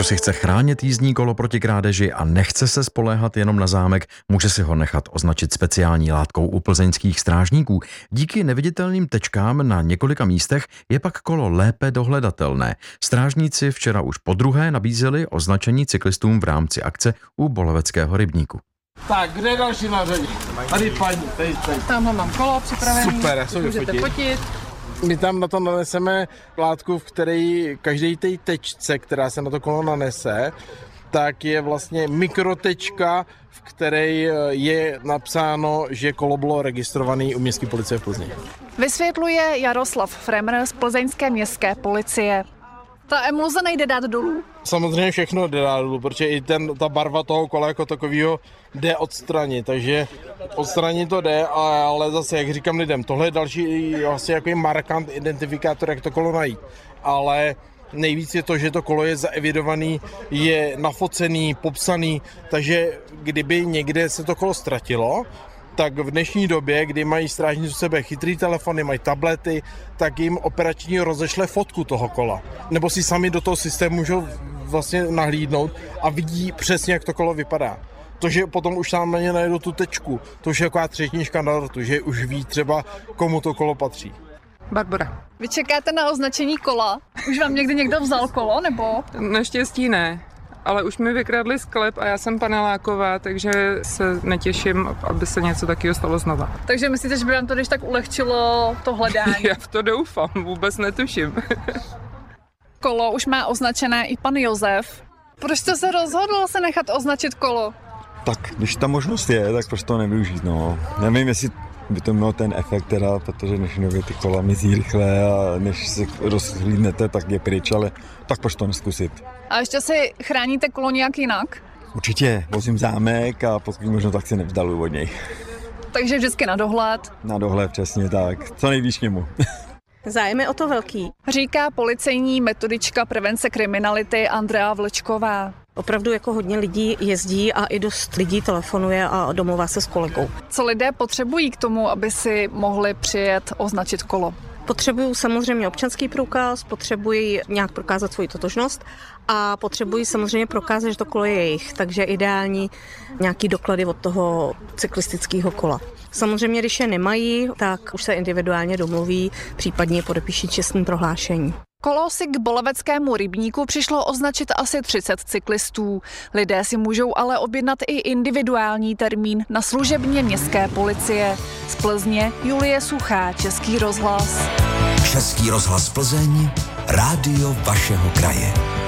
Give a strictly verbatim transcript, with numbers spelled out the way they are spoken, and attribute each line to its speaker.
Speaker 1: Kdo si chce chránit jízdní kolo proti krádeži a nechce se spoléhat jenom na zámek, může si ho nechat označit speciální látkou u plzeňských strážníků. Díky neviditelným tečkám na několika místech je pak kolo lépe dohledatelné. Strážníci včera už podruhé nabízeli označení cyklistům v rámci akce u Boloveckého rybníku.
Speaker 2: Tak, kde je další na řadě? Tady paní, tady, tady.
Speaker 3: Tamhle mám kolo připravený.
Speaker 2: Super, já se
Speaker 3: můžete
Speaker 2: fotit.
Speaker 3: fotit.
Speaker 2: My tam na to naneseme látku, v které každý té tečce, která se na to kolo nanese, tak je vlastně mikrotečka, v které je napsáno, že kolo bylo registrované u městské policie v Plzni.
Speaker 3: Vysvětluje Jaroslav Fremr z plzeňské městské policie. Ta emulze nejde dát dolů.
Speaker 2: Samozřejmě všechno jde dát dolů, protože i ten, ta barva toho kola jako takového jde odstranit, takže odstranit to jde, ale zase, jak říkám lidem, tohle je další vlastně jako markant identifikátor, jak to kolo najít, ale nejvíc je to, že to kolo je zaevidovaný, je nafocený, popsaný, takže kdyby někde se to kolo ztratilo, tak v dnešní době, kdy mají strážníci u sebe chytrý telefony, mají tablety, tak jim operační rozešle fotku toho kola. Nebo si sami do toho systému můžou vlastně nahlídnout a vidí přesně, jak to kolo vypadá. To, že potom už tam na ně najdou tu tečku, to už je taková třetnička na dortu, že už ví třeba, komu to kolo patří.
Speaker 4: Barbara.
Speaker 3: Vy čekáte na označení kola? Už vám někdy někdo vzal kolo, nebo?
Speaker 4: Naštěstí ne, ale už mi vykradli sklep a já jsem paneláková, takže se netěším, aby se něco takového stalo znova.
Speaker 3: Takže myslíte, že by vám to když tak ulehčilo to hledání?
Speaker 4: Já v to doufám, vůbec netuším.
Speaker 3: Kolo už má označené i pan Josef. Proč jste se rozhodl se nechat označit kolo?
Speaker 5: Tak, když ta možnost je, tak proč to nevyužít, no. Nevím, jestli by to mělo ten efekt teda, protože dnešní ty kola mizí rychle a než se rozhlídnete, tak je pryč, ale tak proč to neskusit.
Speaker 3: A ještě si chráníte kolo nějak jinak?
Speaker 5: Určitě, vozím zámek a pokud možno tak se nevzdaluju od něj.
Speaker 3: Takže vždycky na dohled.
Speaker 5: Na dohled, přesně tak, co nejvíc k němu.
Speaker 6: Zájem je o to velký.
Speaker 3: Říká policejní metodička prevence kriminality Andrea Vlčková.
Speaker 6: Opravdu jako hodně lidí jezdí a i dost lidí telefonuje a domluvá se s kolegou.
Speaker 3: Co lidé potřebují k tomu, aby si mohli přijet označit kolo?
Speaker 6: Potřebují samozřejmě občanský průkaz, potřebují nějak prokázat svoji totožnost a potřebují samozřejmě prokázat, že to kolo je jejich, takže ideální nějaký doklady od toho cyklistického kola. Samozřejmě, když je nemají, tak už se individuálně domluví, případně podepíší čestné prohlášení.
Speaker 3: Kolo si k Boloveckému rybníku přišlo označit asi třicet cyklistů. Lidé si můžou ale objednat i individuální termín na služebně městské policie. Z Plzně Julie Suchá, Český rozhlas.
Speaker 7: Český rozhlas Plzeň, rádio vašeho kraje.